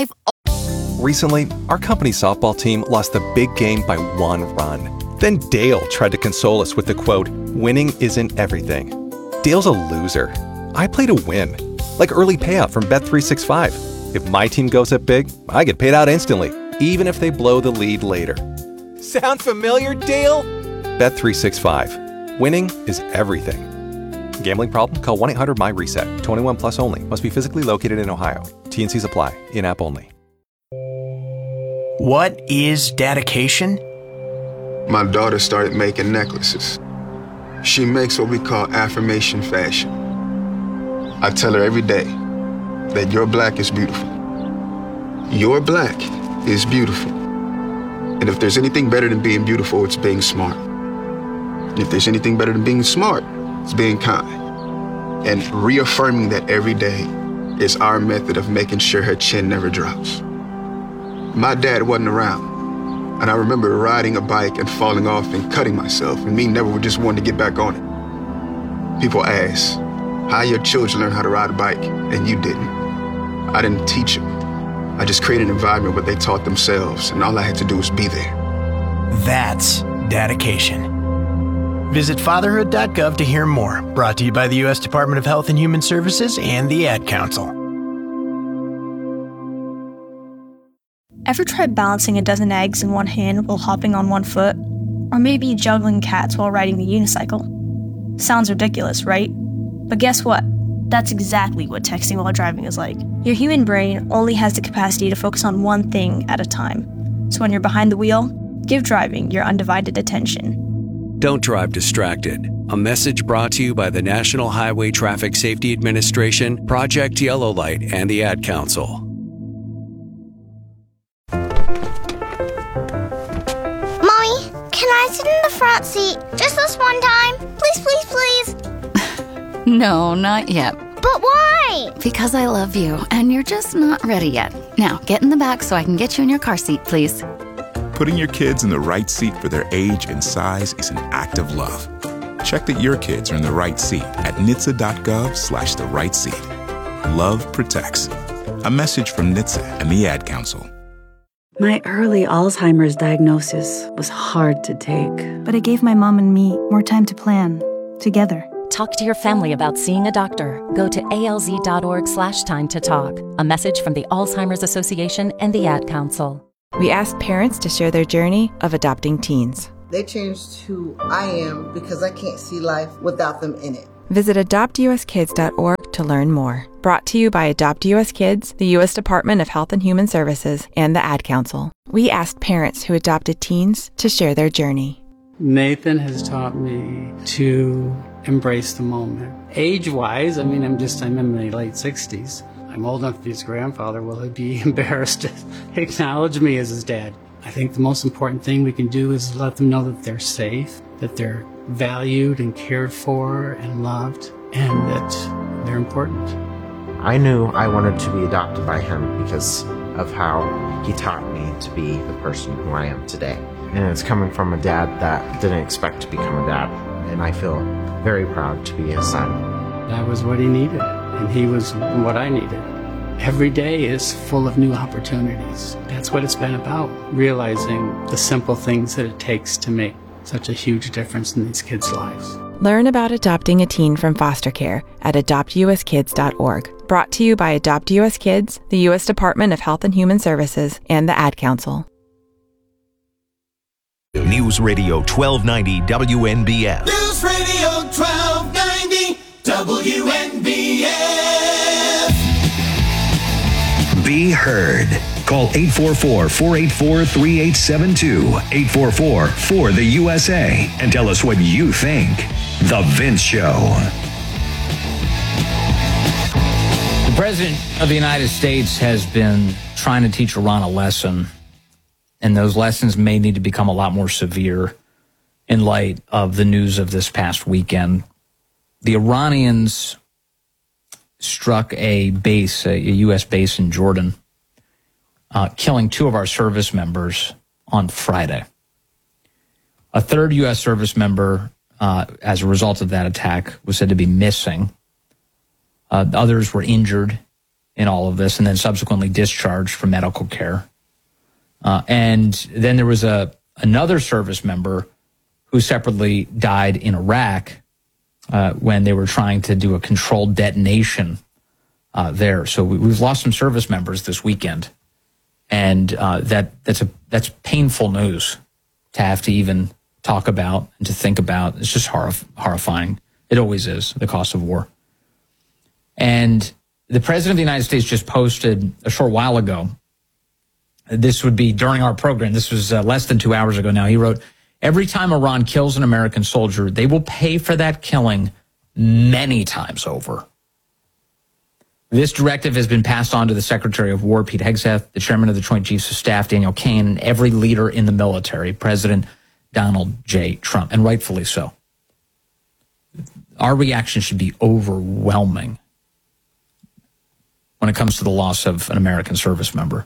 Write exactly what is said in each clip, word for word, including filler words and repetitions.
I've... Recently, our company softball team lost the big game by one run. Then Dale tried to console us with the quote, "Winning isn't everything." Dale's a loser. I play to win. Like early payout from Bet three sixty-five. If my team goes up big, I get paid out instantly, even if they blow the lead later. Sound familiar, Dale? Bet three sixty-five. Winning is everything. Gambling problem? Call one eight hundred M Y reset. twenty-one plus only. Must be physically located in Ohio. T and Cs apply. In-app only. What is dedication? My daughter started making necklaces. She makes what we call affirmation fashion. I tell her every day that your black is beautiful. Your black is beautiful. And if there's anything better than being beautiful, it's being smart. And if there's anything better than being smart, it's being kind. And reaffirming that every day is our method of making sure her chin never drops. My dad wasn't around, and I remember riding a bike and falling off and cutting myself, and me never just wanting to get back on it. People ask, how your children learn how to ride a bike, and you didn't? I didn't teach them. I just created an environment where they taught themselves, and all I had to do was be there. That's dedication. Visit fatherhood dot gov to hear more. Brought to you by the U S Department of Health and Human Services and the Ad Council. Ever tried balancing a dozen eggs in one hand while hopping on one foot? Or maybe juggling cats while riding the unicycle? Sounds ridiculous, right? But guess what? That's exactly what texting while driving is like. Your human brain only has the capacity to focus on one thing at a time. So when you're behind the wheel, give driving your undivided attention. Don't drive distracted. A message brought to you by the National Highway Traffic Safety Administration, Project Yellow Light, and the Ad Council. Can I sit in the front seat just this one time? Please, please, please. No, not yet. But why? Because I love you, and you're just not ready yet. Now, get in the back so I can get you in your car seat, please. Putting your kids in the right seat for their age and size is an act of love. Check that your kids are in the right seat at N H T S A dot gov slash the right seat. Love protects. A message from N H T S A and the Ad Council. My early Alzheimer's diagnosis was hard to take. But it gave my mom and me more time to plan, together. Talk to your family about seeing a doctor. Go to alz.org slash time to talk. A message from the Alzheimer's Association and the Ad Council. We asked parents to share their journey of adopting teens. They changed who I am because I can't see life without them in it. Visit adopt u s kids dot org to learn more. Brought to you by Adopt U S Kids, the U S Department of Health and Human Services, and the Ad Council. We asked parents who adopted teens to share their journey. Nathan has taught me to embrace the moment. Age-wise, I mean, I'm just, I'm in my late sixties. I'm old enough to be his grandfather. Will he be embarrassed to acknowledge me as his dad? I think the most important thing we can do is let them know that they're safe, that they're valued and cared for and loved, and that they're important. I knew I wanted to be adopted by him because of how he taught me to be the person who I am today. And it's coming from a dad that didn't expect to become a dad, and I feel very proud to be his son. That was what he needed, and he was what I needed. Every day is full of new opportunities. That's what it's been about, realizing the simple things that it takes to make such a huge difference in these kids' lives. Learn about adopting a teen from foster care at adopt u s kids dot org. Brought to you by Adopt U S Kids, the U S Department of Health and Human Services, and the Ad Council. News Radio twelve ninety W N B F. News Radio twelve ninety W N B F. Be heard. Call eight four four, four eight four, three eight seven two, eight four four, four the U S A, and tell us what you think. The Vince Show. The President of the United States has been trying to teach Iran a lesson, and those lessons may need to become a lot more severe in light of the news of this past weekend. The Iranians struck a base, a U S base in Jordan, uh, killing two of our service members on Friday. A third U S service member, uh, as a result of that attack, was said to be missing. Uh, others were injured in all of this and then subsequently discharged from medical care. Uh, and then there was a another service member who separately died in Iraq uh, when they were trying to do a controlled detonation uh, there. So we, we've lost some service members this weekend, and uh, that that's a that's painful news to have to even talk about and to think about. It's just horrif- horrifying. It always is, the cost of war. And the President of the United States just posted a short while ago, this would be during our program, this was uh, less than two hours ago now, he wrote, every time Iran kills an American soldier, they will pay for that killing many times over. This directive has been passed on to the Secretary of War, Pete Hegseth, the Chairman of the Joint Chiefs of Staff, Daniel Kaine, and every leader in the military, President Donald J. Trump, and rightfully so. Our reaction should be overwhelming when it comes to the loss of an American service member.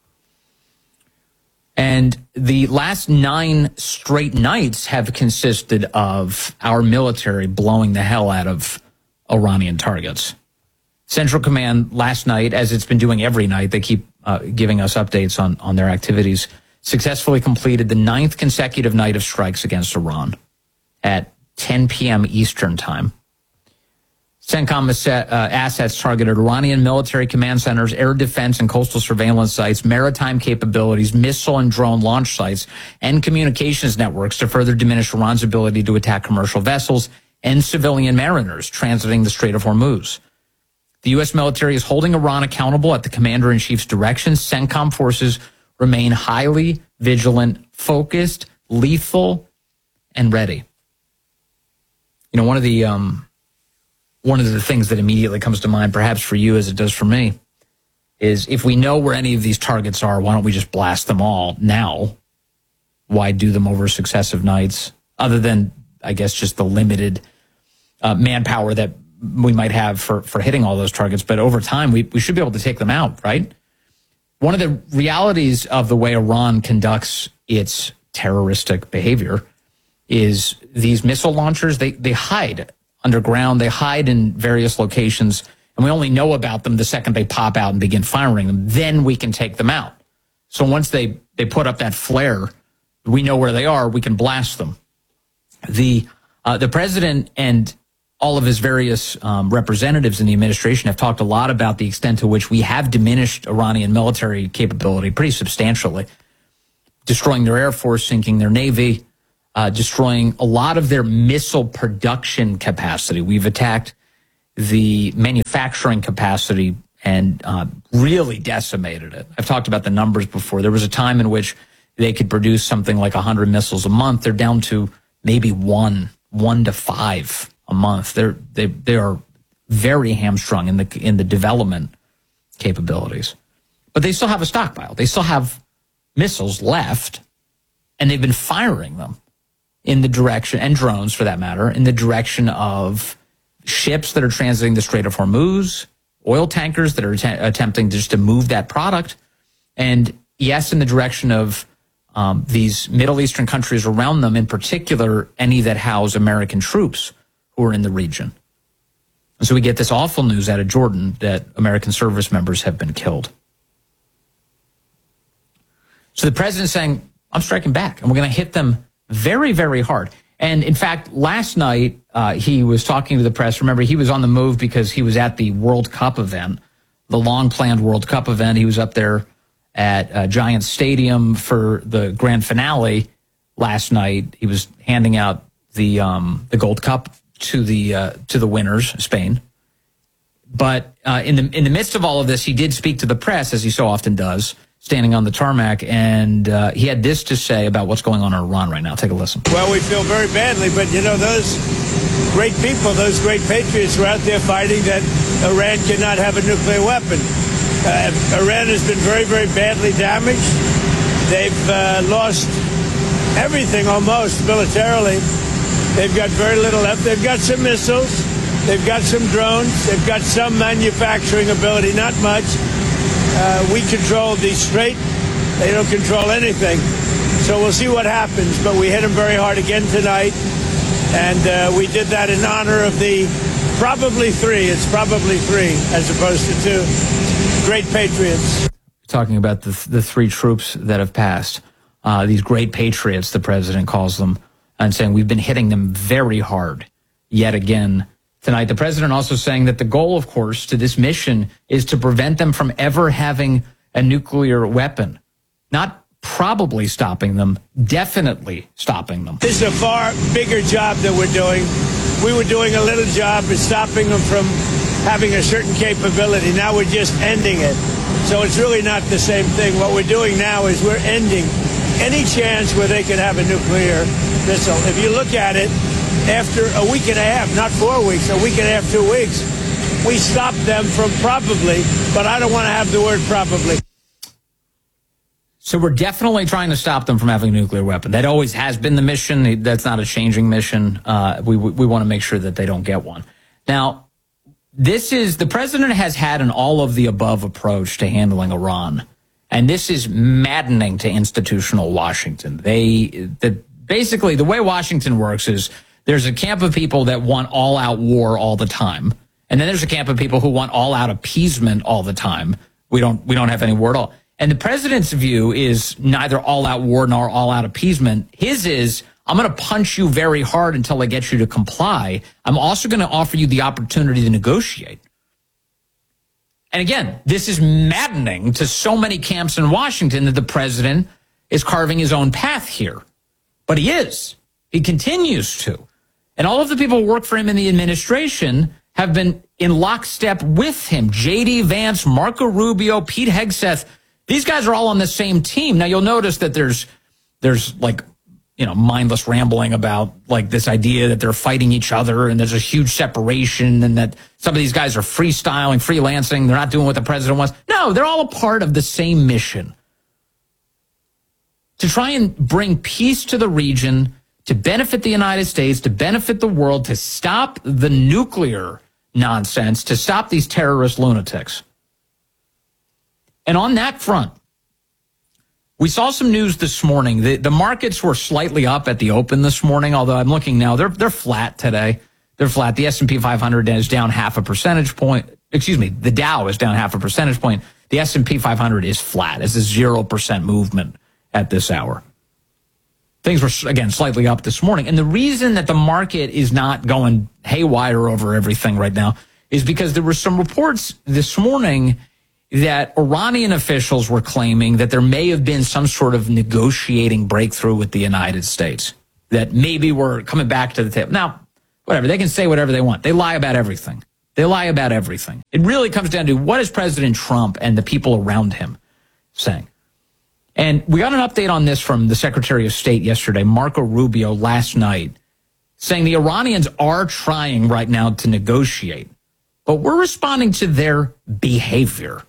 And the last nine straight nights have consisted of our military blowing the hell out of Iranian targets. Central Command last night, as it's been doing every night, they keep uh, giving us updates on, on their activities, successfully completed the ninth consecutive night of strikes against Iran at ten p.m. Eastern time. CENTCOM uh, assets targeted Iranian military command centers, air defense and coastal surveillance sites, maritime capabilities, missile and drone launch sites, and communications networks to further diminish Iran's ability to attack commercial vessels and civilian mariners transiting the Strait of Hormuz. The U S military is holding Iran accountable at the commander-in-chief's direction. CENTCOM forces remain highly vigilant, focused, lethal, and ready. You know, one of the... Um, One of the things that immediately comes to mind, perhaps for you as it does for me, is if we know where any of these targets are, why don't we just blast them all now? Why do them over successive nights? Other than, I guess, just the limited uh, manpower that we might have for, for hitting all those targets. But over time, we, we should be able to take them out, right? One of the realities of the way Iran conducts its terroristic behavior is these missile launchers, they, they hide underground, they hide in various locations, and we only know about them the second they pop out and begin firing them. Then we can take them out. So once they, they put up that flare, we know where they are, we can blast them. The, uh, the president and all of his various um, representatives in the administration have talked a lot about the extent to which we have diminished Iranian military capability pretty substantially, destroying their air force, sinking their navy, Uh, destroying a lot of their missile production capacity. We've attacked the manufacturing capacity and uh, really decimated it. I've talked about the numbers before. There was a time in which they could produce something like one hundred missiles a month. They're down to maybe one, one to five a month. They're, they they are very hamstrung in the in the development capabilities. But they still have a stockpile. They still have missiles left, and they've been firing them in the direction, and drones for that matter, in the direction of ships that are transiting the Strait of Hormuz, oil tankers that are att- attempting just to move that product, and yes, in the direction of um, these Middle Eastern countries around them, in particular, any that house American troops who are in the region. And so we get this awful news out of Jordan that American service members have been killed. So the president's saying, I'm striking back, and we're going to hit them very, very hard. And in fact, last night, uh, he was talking to the press. Remember, he was on the move because he was at the World Cup event, the long-planned World Cup event. He was up there at uh, Giants Stadium for the grand finale last night. He was handing out the um, the Gold Cup to the uh, to the winners, Spain. But uh, in the in the midst of all of this, he did speak to the press, as he so often does, standing on the tarmac, and uh, he had this to say about what's going on in Iran right now. Take a listen. Well, we feel very badly, but, you know, those great people, those great patriots were out there fighting that Iran cannot have a nuclear weapon. Uh, Iran has been very, very badly damaged. They've uh, lost everything almost militarily. They've got very little left. They've got some missiles. They've got some drones. They've got some manufacturing ability, not much. Uh, we control the Strait. They don't control anything. So we'll see what happens. But we hit them very hard again tonight. And uh, we did that in honor of the probably three. It's probably three as opposed to two. great patriots. Talking about the the three troops that have passed, uh, these great patriots, the president calls them, and saying we've been hitting them very hard yet again tonight. The president also saying that the goal, of course, to this mission is to prevent them from ever having a nuclear weapon. Not probably stopping them, definitely stopping them. This is a far bigger job that we're doing. We were doing a little job of stopping them from having a certain capability. Now we're just ending it. So it's really not the same thing. What we're doing now is we're ending any chance where they could have a nuclear missile. If you look at it, after a week and a half, not four weeks, a week and a half, two weeks, we stopped them from probably, but I don't want to have the word probably. So we're definitely trying to stop them from having a nuclear weapon. That always has been the mission. That's not a changing mission. Uh, we we want to make sure that they don't get one. Now, this is, the president has had an all-of-the-above approach to handling Iran, and this is maddening to institutional Washington. They, the, basically, the way Washington works is there's a camp of people that want all-out war all the time, and then there's a camp of people who want all-out appeasement all the time. We don't, we don't have any war at all. And the president's view is neither all-out war nor all-out appeasement. His is, I'm going to punch you very hard until I get you to comply. I'm also going to offer you the opportunity to negotiate. And again, this is maddening to so many camps in Washington that the president is carving his own path here. But he is. He continues to. And all of the people who work for him in the administration have been in lockstep with him. J D Vance, Marco Rubio, Pete Hegseth. These guys are all on the same team. Now, you'll notice that there's, there's like, you know, mindless rambling about like this idea that they're fighting each other and there's a huge separation and that some of these guys are freestyling, freelancing. They're not doing what the president wants. No, they're all a part of the same mission to try and bring peace to the region, to benefit the United States, to benefit the world, to stop the nuclear nonsense, to stop these terrorist lunatics. And on that front, we saw some news this morning. The, the markets were slightly up at the open this morning, although I'm looking now, they're they're flat today. They're flat. The S and P five hundred is down half a percentage point. Excuse me, the Dow is down half a percentage point. The S and P five hundred is flat. It's a zero percent movement at this hour. Things were, again, slightly up this morning. And the reason that the market is not going haywire over everything right now is because there were some reports this morning that Iranian officials were claiming that there may have been some sort of negotiating breakthrough with the United States, that maybe we're coming back to the table. Now, whatever, they can say whatever they want. They lie about everything. They lie about everything. It really comes down to what is President Trump and the people around him saying. And we got an update on this from the Secretary of State yesterday, Marco Rubio, last night, saying the Iranians are trying right now to negotiate, but we're responding to their behavior.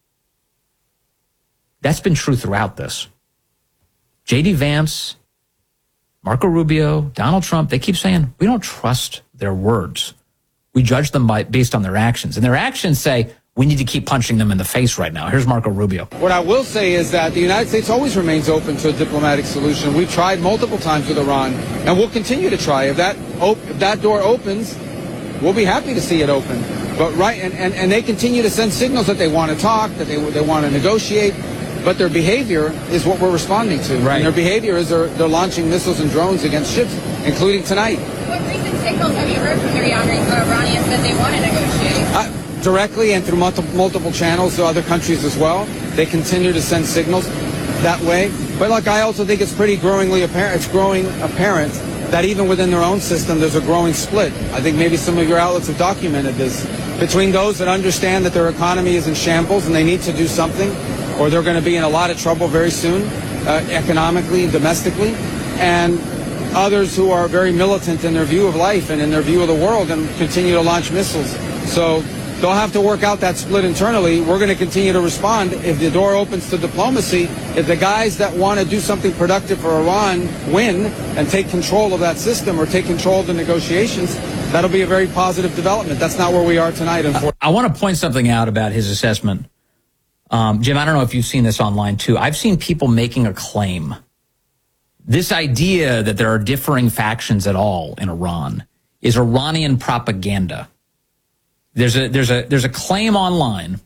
That's been true throughout this. J D Vance, Marco Rubio, Donald Trump, they keep saying, we don't trust their words. We judge them by based on their actions. And their actions say, we need to keep punching them in the face right now. Here's Marco Rubio. What I will say is that the United States always remains open to a diplomatic solution. We've tried multiple times with Iran, and we'll continue to try. If that, op- if that door opens, we'll be happy to see it open. But right, and, and, and they continue to send signals that they want to talk, that they, they want to negotiate. But their behavior is what we're responding to. Right. And their behavior is they're, they're launching missiles and drones against ships, including tonight. What recent signals have you heard from the Iranians that they want to negotiate? Uh, directly and through multiple, multiple channels to other countries as well. They continue to send signals that way. But like I also think it's pretty growingly apparent, it's growing apparent that even within their own system, there's a growing split. I think maybe some of your outlets have documented this. Between those that understand that their economy is in shambles and they need to do something, or they're going to be in a lot of trouble very soon, uh, economically and domestically, and others who are very militant in their view of life and in their view of the world and continue to launch missiles. So they'll have to work out that split internally. We're going to continue to respond. If the door opens to diplomacy, if the guys that want to do something productive for Iran win and take control of that system or take control of the negotiations, that'll be a very positive development. That's not where we are tonight. I, I want to point something out about his assessment. Um, Jim, I don't know if you've seen this online too. I've seen people making a claim. This idea that there are differing factions at all in Iran is Iranian propaganda. There's a there's a there's a claim online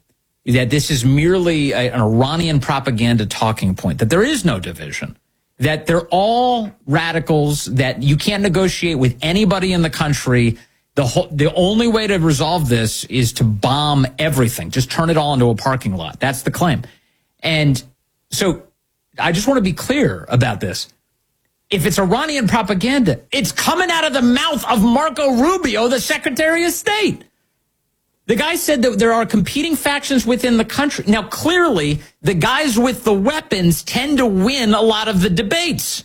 that this is merely a, an Iranian propaganda talking point, that there is no division, that they're all radicals, that you can't negotiate with anybody in the country. The whole, the only way to resolve this is to bomb everything, just turn it all into a parking lot. That's the claim. And so I just want to be clear about this. If it's Iranian propaganda, it's coming out of the mouth of Marco Rubio, the Secretary of State. The guy said that there are competing factions within the country. Now, clearly, the guys with the weapons tend to win a lot of the debates.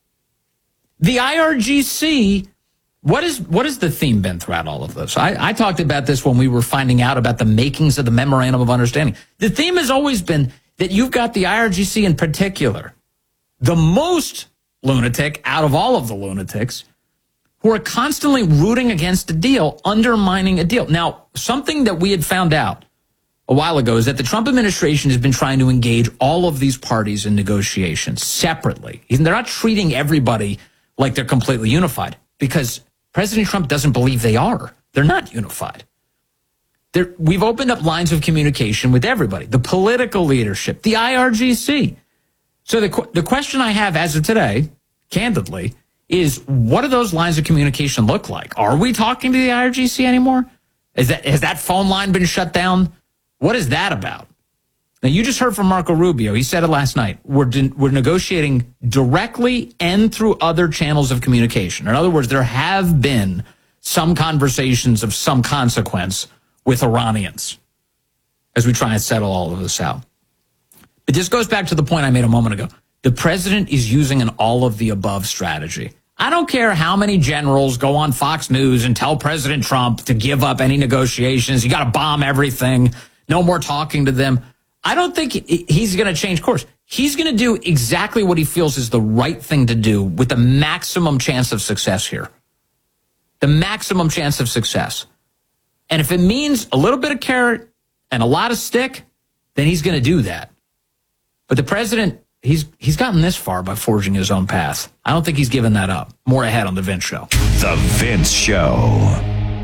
The I R G C, what is what has the theme been throughout all of this? I, I talked about this when we were finding out about the makings of the Memorandum of Understanding. The theme has always been that you've got the I R G C in particular, the most lunatic out of all of the lunatics, who are constantly rooting against a deal, undermining a deal. Now, something that we had found out a while ago is that the Trump administration has been trying to engage all of these parties in negotiations separately. They're not treating everybody like they're completely unified, because President Trump doesn't believe they are. They're not unified. They're, we've opened up lines of communication with everybody, the political leadership, the I R G C. So the, the question I have as of today, candidly, is what do those lines of communication look like? Are we talking to the I R G C anymore? Is that, has that phone line been shut down? What is that about? Now, you just heard from Marco Rubio. He said it last night. We're, we're negotiating directly and through other channels of communication. In other words, there have been some conversations of some consequence with Iranians as we try and settle all of this out. But this goes back to the point I made a moment ago. The president is using an all-of-the-above strategy. I don't care how many generals go on Fox News and tell President Trump to give up any negotiations. You got to bomb everything. No more talking to them. I don't think he's going to change course. He's going to do exactly what he feels is the right thing to do with the maximum chance of success here. The maximum chance of success. And if it means a little bit of carrot and a lot of stick, then he's going to do that. But the president, he's he's gotten this far by forging his own path. I don't think he's given that up. More ahead on The Vince Show. The Vince Show.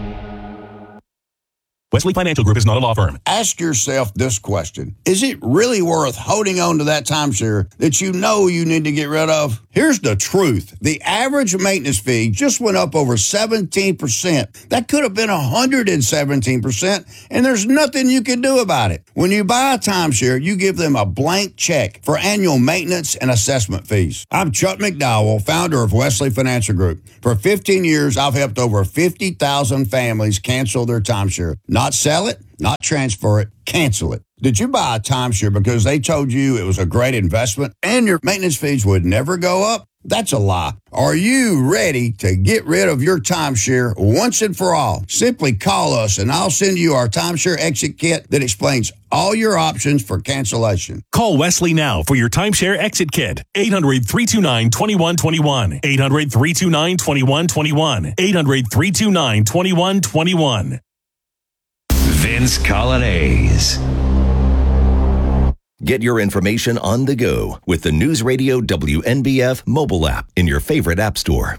Wesley Financial Group is not a law firm. Ask yourself this question. Is it really worth holding on to that timeshare that you know you need to get rid of? Here's the truth. The average maintenance fee just went up over seventeen percent. That could have been one hundred seventeen percent, and there's nothing you can do about it. When you buy a timeshare, you give them a blank check for annual maintenance and assessment fees. I'm Chuck McDowell, founder of Wesley Financial Group. For fifteen years, I've helped over fifty thousand families cancel their timeshare. Not sell it, not transfer it, cancel it. Did you buy a timeshare because they told you it was a great investment and your maintenance fees would never go up? That's a lie. Are you ready to get rid of your timeshare once and for all? Simply call us and I'll send you our timeshare exit kit that explains all your options for cancellation. Call Wesley now for your timeshare exit kit. eight hundred, three two nine, two one two one. eight hundred, three two nine, two one two one. eight hundred, three two nine, two one two one. Vince Colonnese. Get your information on the go with the News Radio W N B F mobile app in your favorite app store.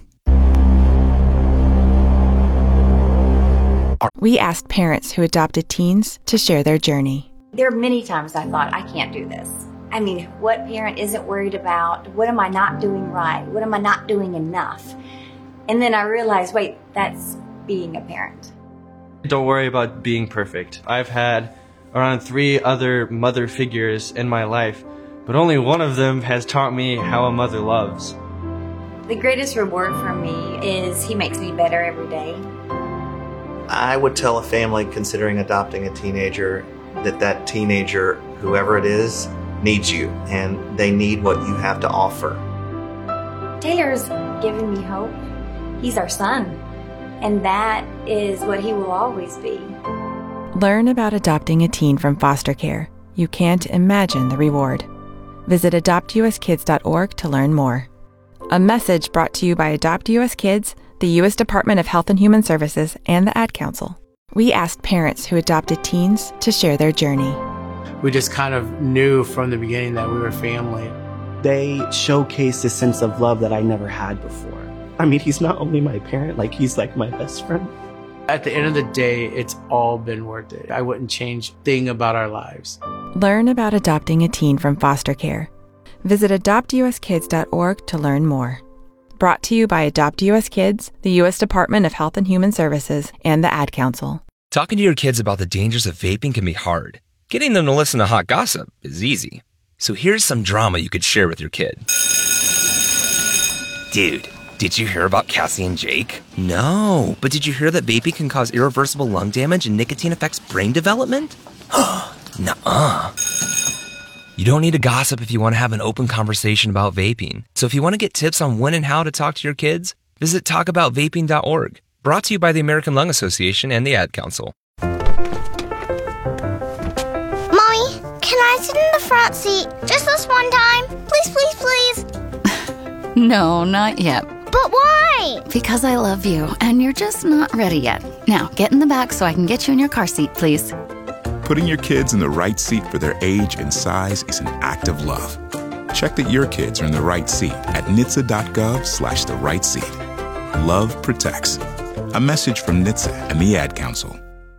We asked parents who adopted teens to share their journey. There are many times I thought, I can't do this. I mean, what parent isn't worried about? What am I not doing right? What am I not doing enough? And then I realized, wait, that's being a parent. Don't worry about being perfect. I've had around three other mother figures in my life, but only one of them has taught me how a mother loves. The greatest reward for me is he makes me better every day. I would tell a family considering adopting a teenager that that teenager, whoever it is, needs you, and they need what you have to offer. Taylor's given me hope. He's our son. And that is what he will always be. Learn about adopting a teen from foster care. You can't imagine the reward. Visit adopt u s kids dot org to learn more. A message brought to you by Adopt U S Kids, the U S Department of Health and Human Services, and the Ad Council. We asked parents who adopted teens to share their journey. We just kind of knew from the beginning that we were family. They showcased a sense of love that I never had before. I mean, he's not only my parent, like he's like my best friend. At the end of the day, it's all been worth it. I wouldn't change a thing about our lives. Learn about adopting a teen from foster care. Visit adopt u s kids dot org to learn more. Brought to you by Adopt U S Kids, the U S Department of Health and Human Services, and the Ad Council. Talking to your kids about the dangers of vaping can be hard. Getting them to listen to hot gossip is easy. So here's some drama you could share with your kid. Dude, did you hear about Cassie and Jake? No, but did you hear that vaping can cause irreversible lung damage and nicotine affects brain development? Nuh-uh. You don't need to gossip if you want to have an open conversation about vaping. So if you want to get tips on when and how to talk to your kids, visit talk about vaping dot org. Brought to you by the American Lung Association and the Ad Council. Mommy, can I sit in the front seat just this one time? Please, please, please. No, not yet. But why? Because I love you, and you're just not ready yet. Now, get in the back so I can get you in your car seat, please. Putting your kids in the right seat for their age and size is an act of love. Check that your kids are in the right seat at N H T S A dot gov slash the right seat. Love protects. A message from N H T S A and the Ad Council.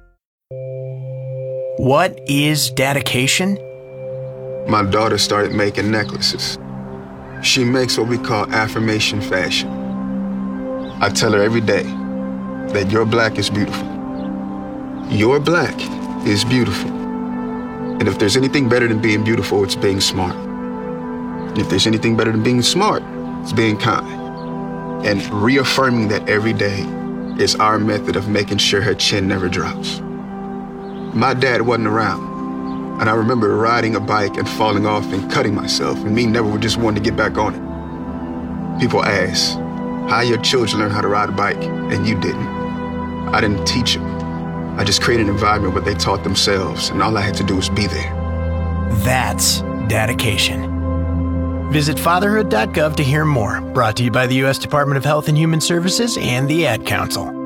What is dedication? My daughter started making necklaces. She makes what we call affirmation fashion. I tell her every day that your black is beautiful. Your black is beautiful. And if there's anything better than being beautiful, it's being smart. And if there's anything better than being smart, it's being kind. And reaffirming that every day is our method of making sure her chin never drops. My dad wasn't around. And I remember riding a bike and falling off and cutting myself, and me never just wanting to get back on it. People ask, how your children learn how to ride a bike, and you didn't. I didn't teach them. I just created an environment where they taught themselves, and all I had to do was be there. That's dedication. Visit fatherhood dot gov to hear more. Brought to you by the U S Department of Health and Human Services and the Ad Council.